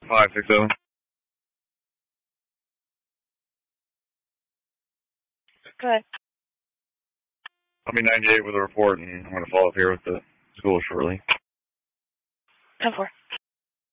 560. Go ahead. I'll be 98 with a report, and I'm going to follow up here with the school shortly. 10-4.